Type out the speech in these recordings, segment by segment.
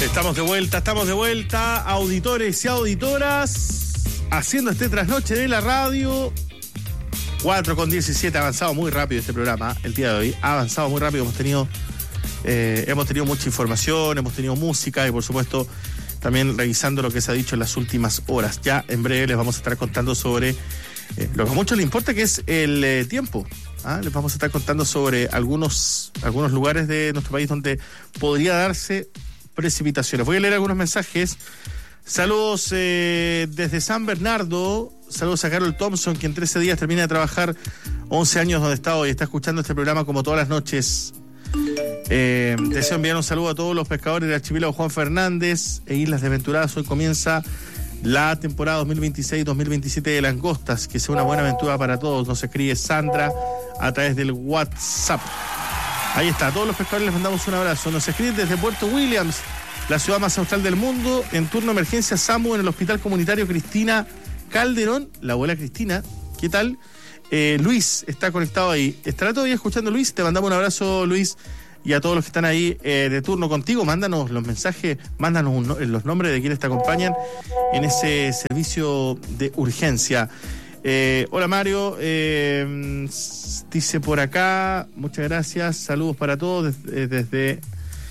Estamos de vuelta, auditores y auditoras, haciendo este trasnoche de la radio. 4:17, ha avanzado muy rápido este programa, el día de hoy. Ha avanzado muy rápido, hemos tenido mucha información, hemos tenido música y por supuesto también revisando lo que se ha dicho en las últimas horas. Ya en breve les vamos a estar contando sobre lo que a muchos les importa, que es el tiempo. Les vamos a estar contando sobre algunos lugares de nuestro país donde podría darse precipitaciones. Voy a leer algunos mensajes. Saludos desde San Bernardo. Saludos a Carol Thompson, que en 13 días termina de trabajar 11 años donde está hoy. Está escuchando este programa como todas las noches. Deseo enviar un saludo a todos los pescadores del archipiélago Juan Fernández e Islas Desventuradas. Hoy comienza la temporada 2026-2027 de langostas. Que sea una buena aventura para todos. Nos escribe Sandra a través del WhatsApp. Ahí está, a todos los pescadores les mandamos un abrazo. Nos escriben desde Puerto Williams, la ciudad más austral del mundo. En turno de emergencia SAMU en el Hospital Comunitario Cristina Calderón. La abuela Cristina, ¿qué tal? Luis está conectado ahí. ¿Estará todavía escuchando, Luis? Te mandamos un abrazo, Luis. Y a todos los que están ahí de turno contigo, mándanos los mensajes, mándanos los nombres de quienes te acompañan en ese servicio de urgencia. Hola Mario, dice por acá, muchas gracias, saludos para todos desde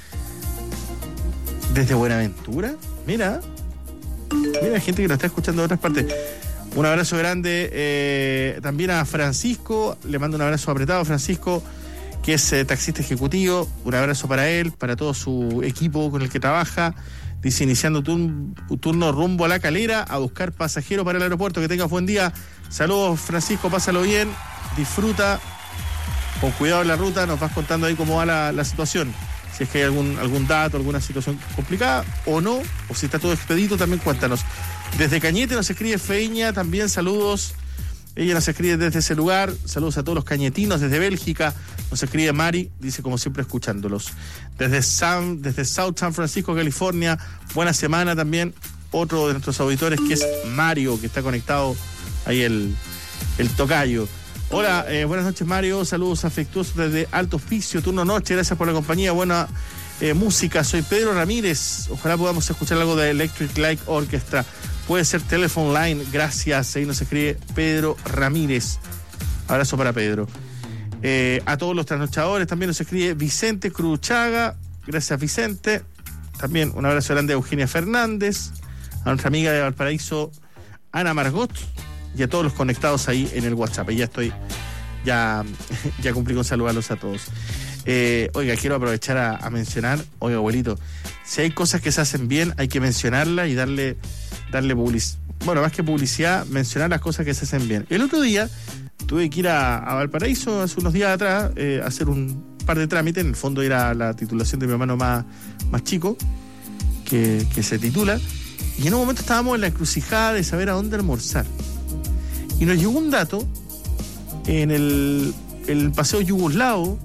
Buenaventura. Mira, gente que nos está escuchando de otras partes. Un abrazo grande también a Francisco, le mando un abrazo apretado a Francisco, que es taxista ejecutivo. Un abrazo para él, para todo su equipo con el que trabaja. Dice, iniciando turno rumbo a La Calera a buscar pasajeros para el aeropuerto. Que tengas buen día. Saludos, Francisco, pásalo bien, disfruta, con cuidado en la ruta. Nos vas contando ahí cómo va la situación, si es que hay algún dato, alguna situación complicada o no, o si está todo expedito, también cuéntanos. Desde Cañete nos escribe Feña, también saludos. Ella nos escribe desde ese lugar. Saludos a todos los cañetinos desde Bélgica. Nos escribe Mari, dice como siempre escuchándolos. Desde South San Francisco, California. Buena semana también. Otro de nuestros auditores que es Mario, que está conectado ahí el tocayo. Hola, buenas noches Mario. Saludos afectuosos desde Alto Hospicio, turno noche. Gracias por la compañía. Buena música. Soy Pedro Ramírez. Ojalá podamos escuchar algo de Electric Light Orchestra. Puede ser Telephone Line, gracias. Ahí nos escribe Pedro Ramírez. Abrazo para Pedro. A todos los trasnochadores también nos escribe Vicente Cruchaga. Gracias, Vicente. También un abrazo grande a Eugenia Fernández, a nuestra amiga de Valparaíso, Ana Margot, y a todos los conectados ahí en el WhatsApp. Y ya cumplí con saludarlos a todos. Oiga, quiero aprovechar a mencionar, oiga, abuelito, si hay cosas que se hacen bien, hay que mencionarlas y darle publicidad. Bueno, más que publicidad, mencionar las cosas que se hacen bien. El otro día tuve que ir a Valparaíso, hace unos días atrás, a hacer un par de trámites. En el fondo era la titulación de mi hermano más chico, que se titula. Y en un momento estábamos en la encrucijada de saber a dónde almorzar. Y nos llegó un dato en el Paseo Yugoslavo,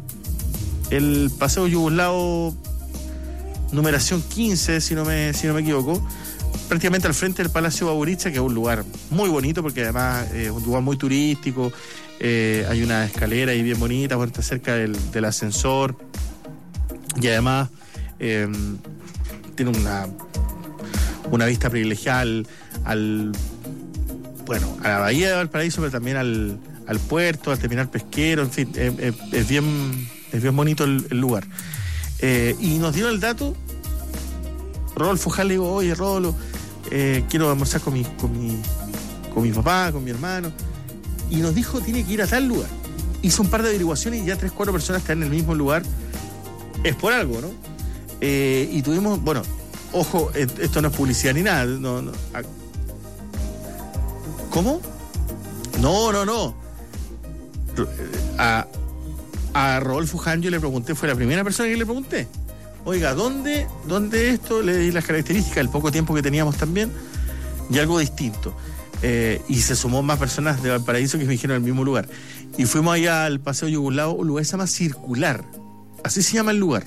numeración 15, si no me equivoco, prácticamente al frente del Palacio Bauricha, que es un lugar muy bonito porque además es un lugar muy turístico. Hay una escalera ahí bien bonita, está cerca del ascensor, y además tiene una vista privilegiada a la bahía de Valparaíso, pero también al puerto, al terminal pesquero, en fin, es bien bonito el lugar. Y nos dio el dato Rodolfo Jal, le digo, oye Rodolfo, quiero almorzar con mi papá, con mi hermano, y nos dijo, tiene que ir a tal lugar. Hizo un par de averiguaciones y ya 3-4 personas están en el mismo lugar. Es por algo, ¿no? Y tuvimos, bueno, ojo, esto no es publicidad ni nada. No. ¿Cómo? No. A Rodolfo Jal yo le pregunté, fue la primera persona que le pregunté. Oiga, ¿dónde esto? Le di las características, el poco tiempo que teníamos también, y algo distinto. Y se sumó más personas de Valparaíso que me dijeron el mismo lugar. Y fuimos allá al Paseo Yugoslavo, un lugar que se llama Circular. Así se llama el lugar.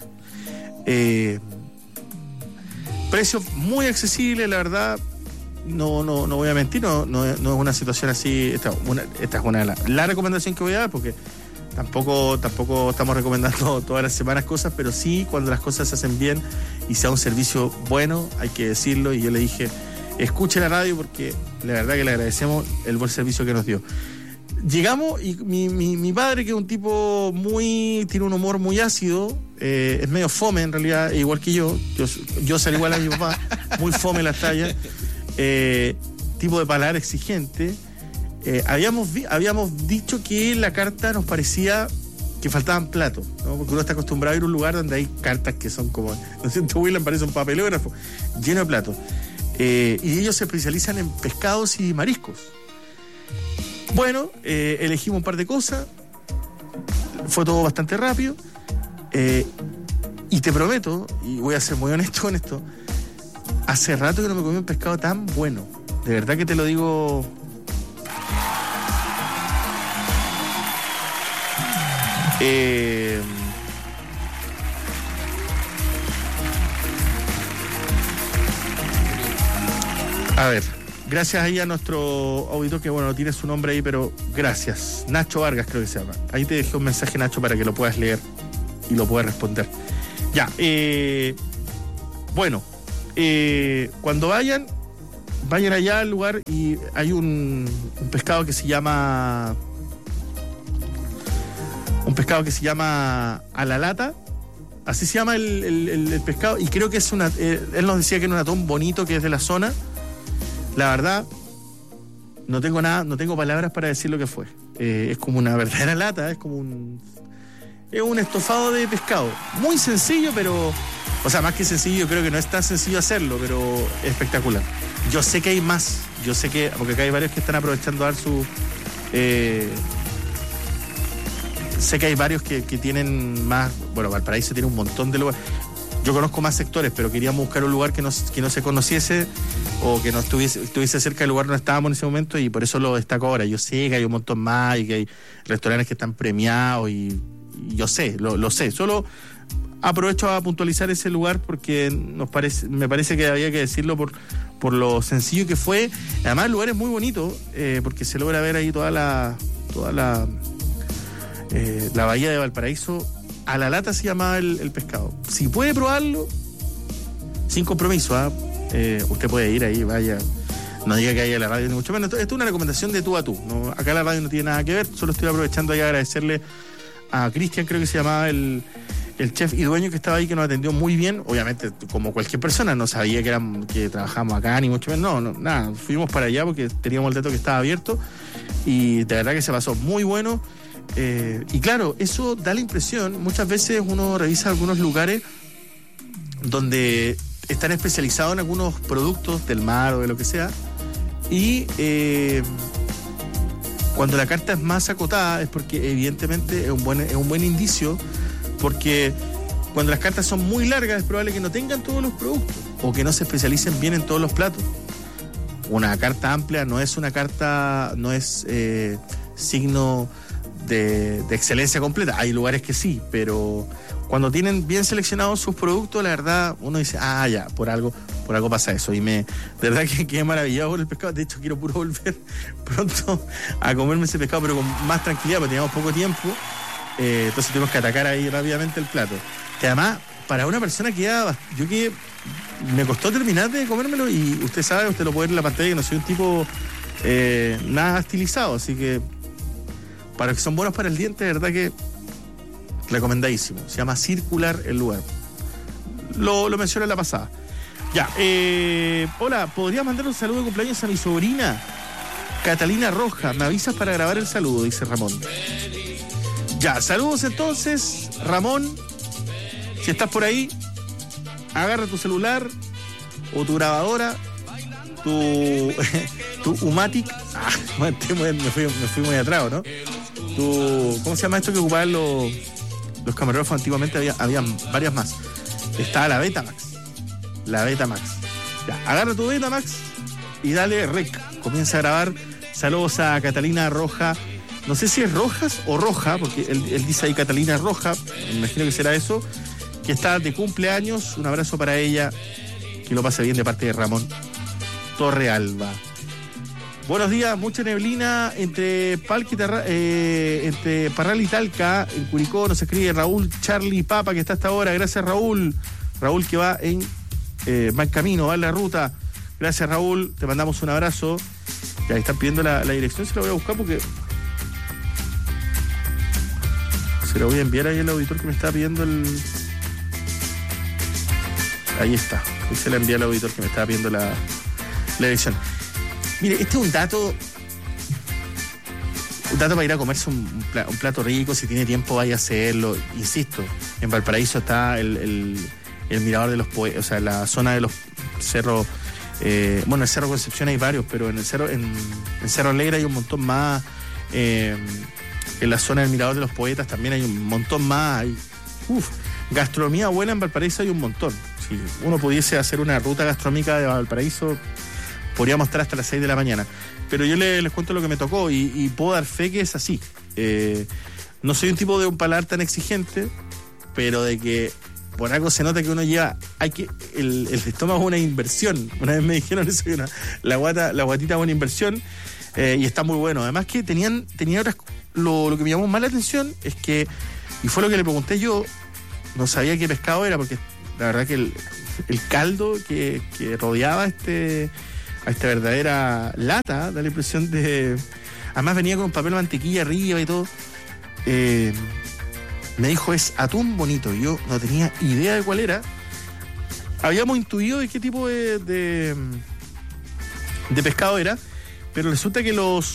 Precio muy accesible, la verdad. No voy a mentir, no es una situación así. Esta es la recomendación que voy a dar, porque Tampoco estamos recomendando todas las semanas cosas, pero sí cuando las cosas se hacen bien y sea un servicio bueno, hay que decirlo. Y yo le dije, escuche la radio porque la verdad que le agradecemos el buen servicio que nos dio. Llegamos y mi padre, que es un tipo tiene un humor muy ácido, es medio fome en realidad, igual que yo salí igual a mi papá, muy fome las tallas, tipo de paladar exigente. Habíamos dicho que la carta nos parecía que faltaban platos, ¿no? Porque uno está acostumbrado a ir a un lugar donde hay cartas que son como, ¿no es cierto, William? Parece un papelógrafo lleno de platos. Y ellos se especializan en pescados y mariscos. Bueno, elegimos un par de cosas, fue todo bastante rápido, y te prometo, y voy a ser muy honesto con esto, hace rato que no me comí un pescado tan bueno, de verdad que te lo digo. A ver, gracias ahí a nuestro auditor, que bueno, no tiene su nombre ahí, pero gracias. Nacho Vargas creo que se llama. Ahí te dejé un mensaje, Nacho, para que lo puedas leer y lo puedas responder. Ya, bueno, cuando vayan allá al lugar y hay un pescado que se llama... a la lata, así se llama el pescado, y creo que es él nos decía que era un atún bonito, que es de la zona. La verdad, no tengo palabras para decir lo que fue. Es como una verdadera lata, es un estofado de pescado. Muy sencillo, pero... O sea, más que sencillo, yo creo que no es tan sencillo hacerlo, pero es espectacular. Yo sé que hay más, porque acá hay varios que están aprovechando a dar su... sé que hay varios que tienen más... Bueno, Valparaíso tiene un montón de lugares. Yo conozco más sectores, pero queríamos buscar un lugar que no se conociese o que no estuviese cerca del lugar donde estábamos en ese momento, y por eso lo destaco ahora. Yo sé que hay un montón más y que hay restaurantes que están premiados y yo sé, lo sé. Solo aprovecho a puntualizar ese lugar porque me parece que había que decirlo por lo sencillo que fue. Además el lugar es muy bonito, porque se logra ver ahí toda la bahía de Valparaíso. A la lata se llamaba el pescado. Si puede probarlo, sin compromiso, usted puede ir ahí, vaya. No diga que haya la radio ni mucho menos. Esto es una recomendación de tú a tú, ¿no? Acá la radio no tiene nada que ver. Solo estoy aprovechando ahí a agradecerle a Cristian, creo que se llamaba el chef y dueño, que estaba ahí, que nos atendió muy bien. Obviamente, como cualquier persona, no sabía que trabajamos acá ni mucho menos. No, nada. Fuimos para allá porque teníamos el dato que estaba abierto y de verdad que se pasó muy bueno. Y claro, eso da la impresión. Muchas veces uno revisa algunos lugares donde están especializados en algunos productos del mar o de lo que sea, y cuando la carta es más acotada es porque evidentemente es un buen indicio, porque cuando las cartas son muy largas es probable que no tengan todos los productos o que no se especialicen bien en todos los platos. Una carta amplia no es signo de excelencia completa. Hay lugares que sí, pero cuando tienen bien seleccionados sus productos, la verdad uno dice, ya, por algo pasa eso. Y de verdad que quedé maravillado por el pescado. De hecho, quiero puro volver pronto a comerme ese pescado, pero con más tranquilidad, porque teníamos poco tiempo. Entonces tuvimos que atacar ahí rápidamente el plato, que además para una persona me costó terminar de comérmelo, y usted sabe, usted lo puede ver en la pantalla, que no soy un tipo nada estilizado, así que para los que son buenos para el diente, de verdad que recomendadísimo. Se llama Circular el lugar. Lo mencioné en la pasada. Ya, hola, ¿podría mandar un saludo de cumpleaños a mi sobrina Catalina Roja? Me avisas para grabar el saludo, dice Ramón. Ya, saludos entonces, Ramón. Si estás por ahí, agarra tu celular o tu grabadora, tu Umatic. Me fui muy atrás, ¿no? ¿Cómo se llama esto que ocupaban los camarógrafos antiguamente? Habían varias más. Estaba la Betamax. Ya, agarra tu Betamax y dale rec. Comienza a grabar. Saludos a Catalina Roja. No sé si es Rojas o Roja, porque él dice ahí Catalina Roja. Me imagino que será eso. Que está de cumpleaños. Un abrazo para ella. Que lo pase bien de parte de Ramón Torrealba. Buenos días, mucha neblina entre entre Parral y Talca, en Curicó. Nos escribe Raúl Charlie Papa, que está hasta ahora. Gracias, Raúl. Raúl que va en camino, va en la ruta. Gracias, Raúl. Te mandamos un abrazo. Ya están pidiendo la dirección, se la voy a buscar porque se la voy a enviar ahí al auditor que me estaba pidiendo Ahí está. Ahí se la envié al auditor que me estaba pidiendo la dirección. Mire, este es un dato para ir a comerse un plato rico. Si tiene tiempo, vaya a hacerlo. Insisto, en Valparaíso está el Mirador de los Poetas, o sea, la zona de los cerros. En el Cerro Concepción hay varios, pero en Cerro Alegre hay un montón más. En la zona del Mirador de los Poetas también hay un montón más. Gastronomía buena en Valparaíso hay un montón. Si uno pudiese hacer una ruta gastronómica de Valparaíso, podríamos estar hasta las 6 de la mañana. Pero yo les cuento lo que me tocó y puedo dar fe que es así. No soy un tipo de un paladar tan exigente, pero de que por algo se nota que uno lleva... el estómago es una inversión. Una vez me dijeron eso, que la guatita es una inversión y está muy bueno. Además que tenía otras... Lo que me llamó más la atención es que, y fue lo que le pregunté yo, no sabía qué pescado era, porque la verdad que el caldo que rodeaba a esta verdadera lata, da la impresión de... Además venía con un papel de mantequilla arriba y todo. Me dijo, es atún bonito. Yo no tenía idea de cuál era. Habíamos intuido de qué tipo de pescado era, pero resulta que los